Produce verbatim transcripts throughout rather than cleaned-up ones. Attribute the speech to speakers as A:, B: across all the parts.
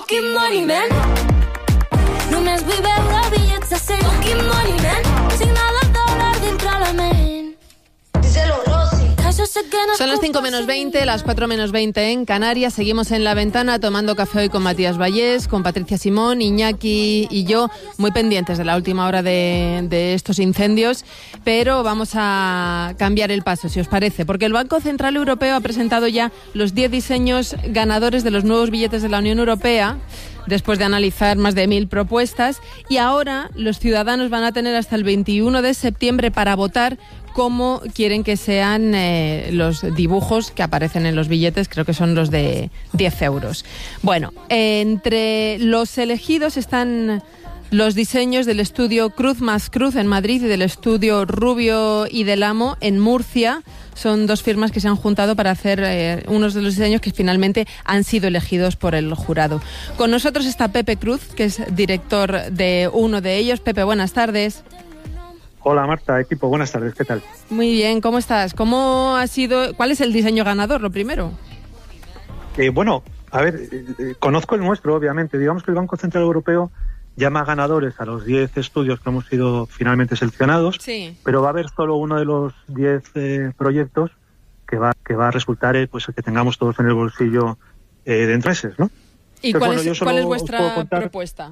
A: fucking money, man. Només vull veure bitllets de cent. Fucking money, man. Signar el dòlar dintre la ment. Díselo, Rosy.
B: Son las cinco menos veinte, las cuatro menos veinte en Canarias. Seguimos en La Ventana tomando café hoy con Matías Vallés, con Patricia Simón, Iñaki y yo, muy pendientes de la última hora de, de estos incendios, pero vamos a cambiar el paso, si os parece, porque el Banco Central Europeo ha presentado ya los diez diseños ganadores de los nuevos billetes de la Unión Europea, después de analizar más de mil propuestas, y ahora los ciudadanos van a tener hasta el veintiuno de septiembre para votar cómo quieren que sean eh, los dibujos que aparecen en los billetes. Creo que son los de diez euros. Bueno, eh, entre los elegidos están los diseños del estudio Cruz más Cruz en Madrid y del estudio Rubio y Del Amo en Murcia. Son dos firmas que se han juntado para hacer eh, unos de los diseños que finalmente han sido elegidos por el jurado. Con nosotros está Pepe Cruz, que es director de uno de ellos. Pepe, buenas tardes.
C: Hola Marta, equipo, buenas tardes, ¿qué tal?
B: Muy bien, ¿cómo estás? ¿Cómo ha sido? ¿Cuál es el diseño ganador, lo primero?
C: Eh, bueno, a ver, eh, conozco el nuestro, obviamente. Digamos que el Banco Central Europeo llama ganadores a los diez estudios que hemos sido finalmente seleccionados,
B: sí. Pero
C: va a haber solo uno de los diez eh, proyectos que va, que va a resultar eh, pues que tengamos todos en el bolsillo eh, dentro de meses, ¿no?
B: ¿Y
C: Entonces,
B: cuál,
C: bueno,
B: es, cuál es vuestra
C: contar...
B: propuesta?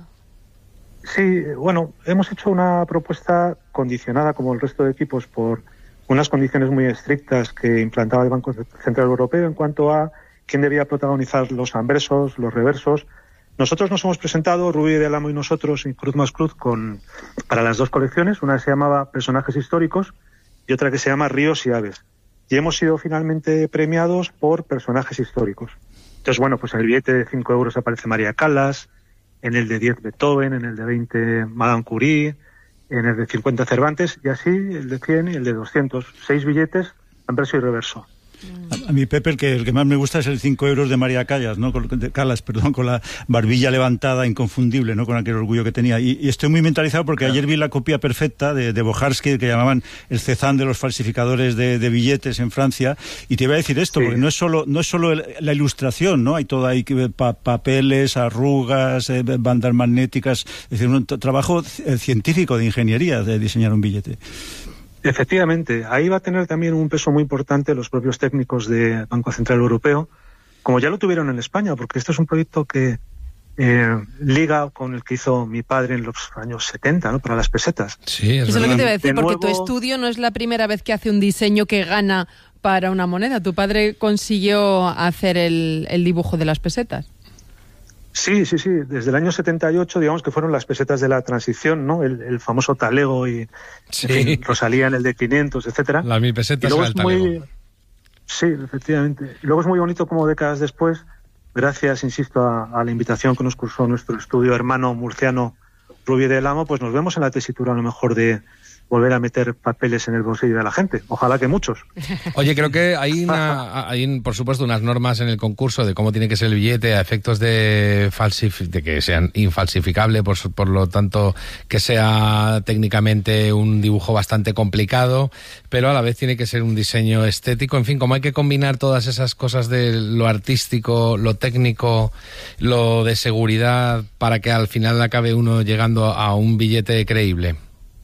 C: Sí, bueno, hemos hecho una propuesta condicionada, como el resto de equipos, por unas condiciones muy estrictas que implantaba el Banco Central Europeo en cuanto a quién debía protagonizar los anversos, los reversos. Nosotros nos hemos presentado, Rubio Del Amo y nosotros, y Cruz más Cruz, con, para las dos colecciones. Una se llamaba Personajes Históricos y otra que se llama Ríos y Aves. Y hemos sido finalmente premiados por Personajes Históricos. Entonces, bueno, pues en el billete de cinco euros aparece María Callas, en el de diez Beethoven, en el de veinte Madame Curie, en el de cincuenta Cervantes, y así el de cien y el de doscientos. Seis billetes, anverso y reverso.
D: A, a mí, Pepe, el que, el que más me gusta es el cinco euros de María Callas, ¿no? Con, de Calas, perdón, con la barbilla levantada, inconfundible, ¿no? Con aquel orgullo que tenía. Y, y estoy muy mentalizado porque ayer vi la copia perfecta de, de Boharsky, que llamaban el Cézanne de los falsificadores de, de billetes en Francia. Y te iba a decir esto, sí. Porque no es solo, no es solo el, la ilustración, ¿no? Hay todo ahí, pa, papeles, arrugas, eh, bandas magnéticas. Es decir, un trabajo científico de ingeniería de diseñar un billete.
C: Efectivamente, ahí va a tener también un peso muy importante los propios técnicos del Banco Central Europeo, como ya lo tuvieron en España, porque este es un proyecto que eh, liga con el que hizo mi padre en los años setenta, ¿no? Para las pesetas.
B: Sí, es Eso es lo que te iba a decir,
C: de
B: porque
C: nuevo...
B: tu estudio no es la primera vez que hace un diseño que gana para una moneda. Tu padre consiguió hacer el, el dibujo de las pesetas.
C: Sí, sí, sí. Desde el año setenta y ocho, digamos que fueron las pesetas de la transición, ¿no? El, el famoso talego y
E: sí.
C: eh, Rosalía en el de quinientos, etcétera.
E: Las mil pesetas era el talego.
C: Muy... Sí, efectivamente. Y luego es muy bonito como décadas después, gracias, insisto, a, a la invitación que nos cursó nuestro estudio hermano murciano Rubio Del Amo, pues nos vemos en la tesitura a lo mejor de volver a meter papeles en el bolsillo de la gente. Ojalá que muchos.
E: Oye, creo que hay, una, hay por supuesto, unas normas en el concurso de cómo tiene que ser el billete a efectos de, falsif- de que sean infalsificable, por, por lo tanto, que sea técnicamente un dibujo bastante complicado, pero a la vez tiene que ser un diseño estético. En fin, como hay que combinar todas esas cosas de lo artístico, lo técnico, lo de seguridad, para que al final acabe uno llegando a un billete creíble.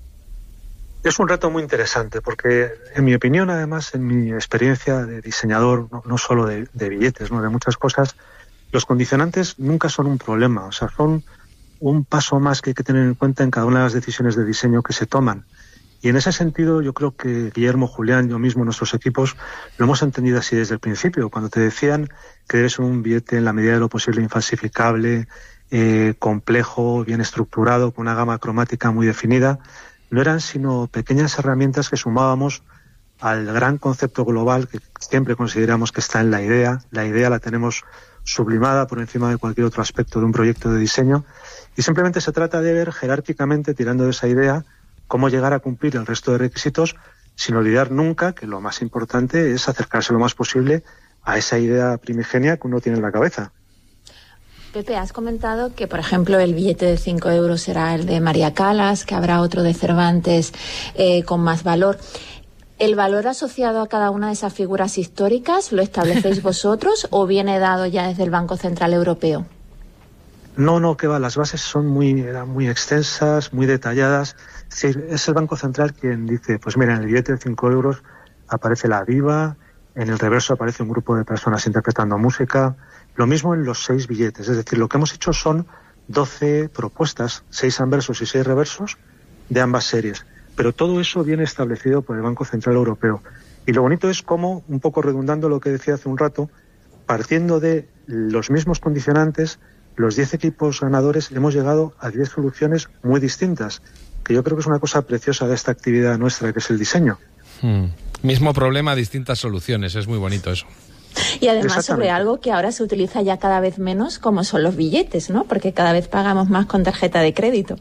C: Es un reto muy interesante porque, en mi opinión, además, en mi experiencia de diseñador, no, no solo de, de billetes, ¿no? De muchas cosas, los condicionantes nunca son un problema. O sea, son un paso más que hay que tener en cuenta en cada una de las decisiones de diseño que se toman. Y en ese sentido, yo creo que Guillermo, Julián, yo mismo, nuestros equipos, lo hemos entendido así desde el principio. Cuando te decían que debe ser un billete en la medida de lo posible infalsificable, eh, complejo, bien estructurado, con una gama cromática muy definida, no eran sino pequeñas herramientas que sumábamos al gran concepto global que siempre consideramos que está en la idea. La idea la tenemos sublimada por encima de cualquier otro aspecto de un proyecto de diseño y simplemente se trata de ver jerárquicamente, tirando de esa idea, cómo llegar a cumplir el resto de requisitos sin olvidar nunca que lo más importante es acercarse lo más posible a esa idea primigenia que uno tiene en la cabeza.
F: Pepe, has comentado que, por ejemplo, el billete de cinco euros será el de María Callas, que habrá otro de Cervantes eh, con más valor. ¿El valor asociado a cada una de esas figuras históricas lo establecéis vosotros o viene dado ya desde el Banco Central Europeo?
C: No, no, que va, las bases son muy, eran muy extensas, muy detalladas. Es decir, es el Banco Central quien dice, pues mira, en el billete de cinco euros aparece la diva, en el reverso aparece un grupo de personas interpretando música. Lo mismo en los seis billetes, es decir, lo que hemos hecho son doce propuestas, seis anversos y seis reversos de ambas series. Pero todo eso viene establecido por el Banco Central Europeo. Y lo bonito es cómo, un poco redundando lo que decía hace un rato, partiendo de los mismos condicionantes, los diez equipos ganadores hemos llegado a diez soluciones muy distintas, que yo creo que es una cosa preciosa de esta actividad nuestra, que es el diseño.
E: Hmm. Mismo problema, distintas soluciones, es muy bonito eso.
F: Y además sobre algo que ahora se utiliza ya cada vez menos, como son los billetes, ¿no? Porque cada vez pagamos más con tarjeta de crédito.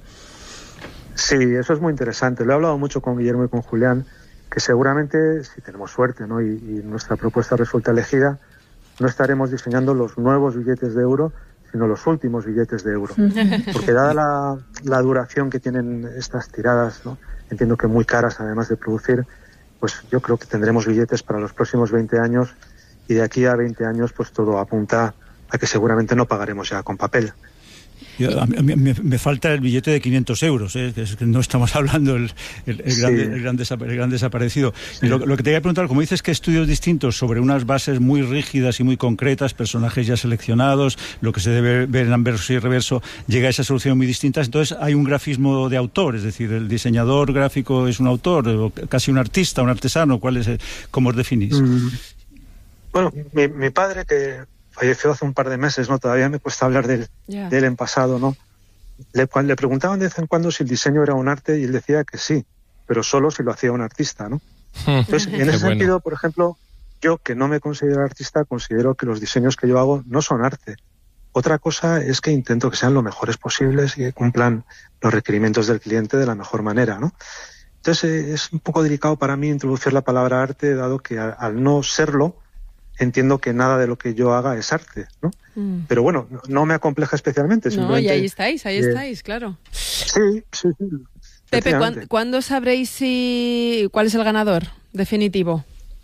C: Sí, eso es muy interesante. Lo he hablado mucho con Guillermo y con Julián, que seguramente, si tenemos suerte, ¿no?, y, y nuestra propuesta resulta elegida, no estaremos diseñando los nuevos billetes de euro, sino los últimos billetes de euro. Porque dada la, la duración que tienen estas tiradas, ¿no?, entiendo que muy caras además de producir, pues yo creo que tendremos billetes para los próximos veinte años, y de aquí a veinte años pues todo apunta a que seguramente no pagaremos ya con papel.
D: Yo, a mí, me, me falta el billete de quinientos euros, ¿eh? Que, es, que no estamos hablando el, el, el, sí. gran, el, gran, desap el gran desaparecido. Sí. Y lo, lo que te quería preguntar, como dices que estudios distintos sobre unas bases muy rígidas y muy concretas, personajes ya seleccionados, lo que se debe ver en anverso y reverso, llega a esa solución muy distintas, entonces hay un grafismo de autor, es decir, el diseñador gráfico es un autor, o casi un artista, un artesano, ¿cuál es el, ¿cómo os definís?
C: Mm. Bueno, mi, mi padre, que falleció hace un par de meses, ¿no? Todavía me cuesta hablar de él, yeah. de él en pasado, ¿no? Le, le preguntaban de vez en cuando si el diseño era un arte y él decía que sí, pero solo si lo hacía un artista, ¿no? Entonces, en ese bueno. sentido, por ejemplo, yo, que no me considero artista, considero que los diseños que yo hago no son arte. Otra cosa es que intento que sean lo mejores posibles y que cumplan los requerimientos del cliente de la mejor manera, ¿no? Entonces, es un poco delicado para mí introducir la palabra arte, dado que al, al no serlo, entiendo que nada de lo que yo haga es arte, ¿no? Mm. Pero bueno, no, no me acompleja especialmente.
B: No, y ahí estáis, ahí eh, estáis, claro.
C: Sí, sí, sí.
B: Pepe, ¿cuándo, ¿cuándo sabréis si cuál es el ganador definitivo?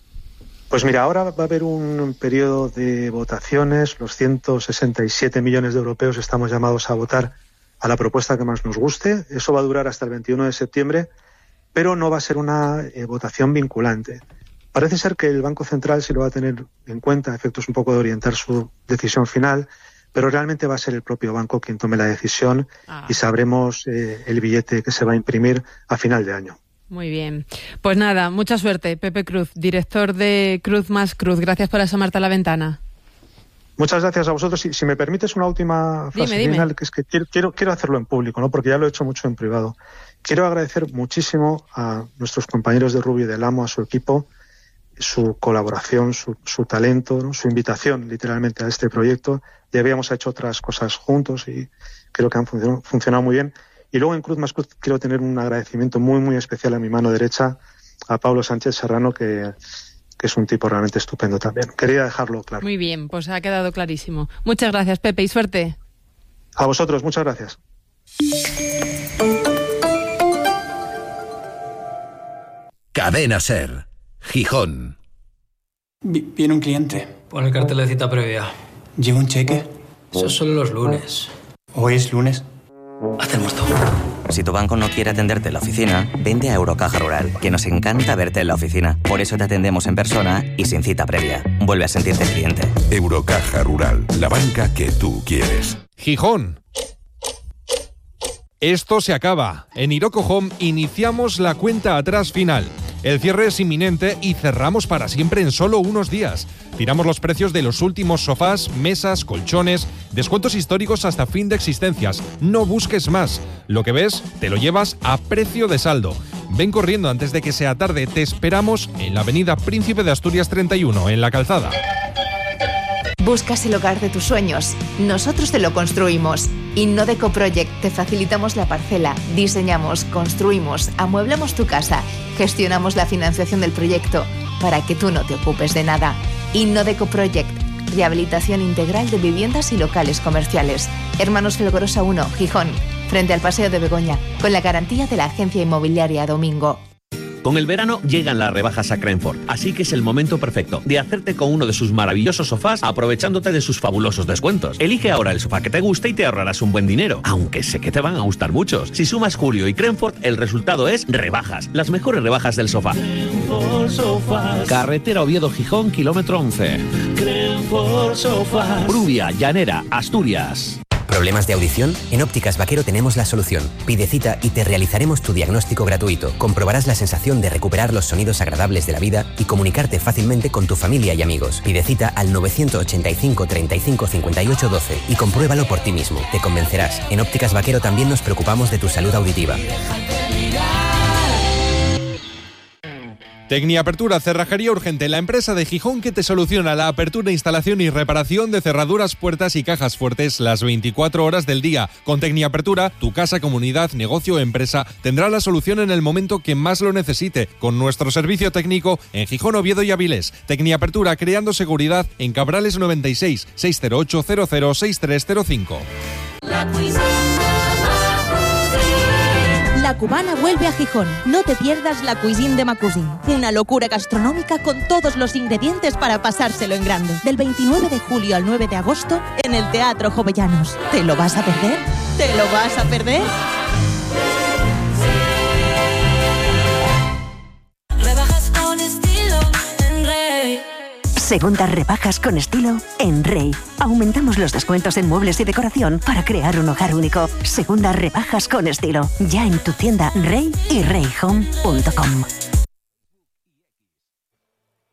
C: Pues mira, ahora va a haber un periodo de votaciones. Los ciento sesenta y siete millones de europeos estamos llamados a votar a la propuesta que más nos guste. Eso va a durar hasta el veintiuno de septiembre, pero no va a ser una eh, votación vinculante. Parece ser que el Banco Central sí lo va a tener en cuenta, a efectos un poco de orientar su decisión final, pero realmente va a ser el propio banco quien tome la decisión ah. y sabremos eh, el billete que se va a imprimir a final de año.
B: Muy bien. Pues nada, mucha suerte. Pepe Cruz, director de Cruz más Cruz. Gracias por asomarte a la ventana.
C: Muchas gracias a vosotros. Si, si me permites una última frase
B: dime,
C: final,
B: dime.
C: que es que quiero, quiero, quiero hacerlo en público, ¿no? Porque ya lo he hecho mucho en privado. Quiero agradecer muchísimo a nuestros compañeros de Rubio y del Amo, a su equipo, su colaboración, su, su talento, ¿no?, su invitación literalmente a este proyecto. Ya habíamos hecho otras cosas juntos y creo que han funcionado, funcionado muy bien. Y luego en Cruz más Cruz quiero tener un agradecimiento muy muy especial a mi mano derecha, a Pablo Sánchez Serrano, que, que es un tipo realmente estupendo también. Quería dejarlo claro.
B: Muy bien, pues ha quedado clarísimo. Muchas gracias, Pepe, y suerte.
C: A vosotros, muchas gracias.
G: Cadena SER, Gijón.
H: Viene un cliente.
I: Pon el cartel de cita previa.
H: ¿Lleva un cheque?
I: Eso es solo los lunes.
H: ¿Hoy es lunes?
I: Hacemos todo.
J: Si tu banco no quiere atenderte en la oficina, vente a Eurocaja Rural, que nos encanta verte en la oficina. Por eso te atendemos en persona y sin cita previa. Vuelve a sentirte cliente.
G: Eurocaja Rural, la banca que tú quieres.
E: Gijón. Esto se acaba. En Iroco Home iniciamos la cuenta atrás final. El cierre es inminente y cerramos para siempre en solo unos días. Tiramos los precios de los últimos sofás, mesas, colchones, descuentos históricos hasta fin de existencias. No busques más. Lo que ves, te lo llevas a precio de saldo. Ven corriendo antes de que sea tarde. Te esperamos en la avenida Príncipe de Asturias treinta y uno, en La Calzada.
K: Buscas el hogar de tus sueños. Nosotros te lo construimos. Innodeco Project, te facilitamos la parcela, diseñamos, construimos, amueblamos tu casa, gestionamos la financiación del proyecto para que tú no te ocupes de nada. Innodeco Project, rehabilitación integral de viviendas y locales comerciales. Hermanos Felgorosa uno, Gijón, frente al Paseo de Begoña, con la garantía de la agencia inmobiliaria Domingo.
L: Con el verano llegan las rebajas a Crenford, así que es el momento perfecto de hacerte con uno de sus maravillosos sofás aprovechándote de sus fabulosos descuentos. Elige ahora el sofá que te guste y te ahorrarás un buen dinero, aunque sé que te van a gustar muchos. Si sumas Julio y Crenford, el resultado es rebajas, las mejores rebajas del sofá. Carretera Oviedo-Gijón, kilómetro once. Brubia, Llanera, Asturias.
M: ¿Problemas de audición? En Ópticas Vaquero tenemos la solución. Pide cita y te realizaremos tu diagnóstico gratuito. Comprobarás la sensación de recuperar los sonidos agradables de la vida y comunicarte fácilmente con tu familia y amigos. Pide cita al nueve ochenta y cinco, treinta y cinco, cincuenta y ocho, doce y compruébalo por ti mismo. Te convencerás. En Ópticas Vaquero también nos preocupamos de tu salud auditiva.
N: Tecniapertura, cerrajería urgente, la empresa de Gijón que te soluciona la apertura, instalación y reparación de cerraduras, puertas y cajas fuertes las veinticuatro horas del día. Con Tecniapertura, tu casa, comunidad, negocio o empresa tendrá la solución en el momento que más lo necesite, con nuestro servicio técnico en Gijón, Oviedo y Avilés. Tecniapertura, creando seguridad en Cabrales noventa y seis, seis cero ocho, cero cero seis tres cero cinco.
O: La Cubana vuelve a Gijón. No te pierdas la Cuisine de Macusin. Una locura gastronómica con todos los ingredientes para pasárselo en grande. Del veintinueve de julio al nueve de agosto en el Teatro Jovellanos. ¿Te lo vas a perder? ¿Te lo vas a perder?
A: Rebajas con estilo en Rey.
P: Segundas rebajas con estilo en Rey. Aumentamos los descuentos en muebles y decoración para crear un hogar único. Segundas rebajas con estilo. Ya en tu tienda Rey y rey home punto com.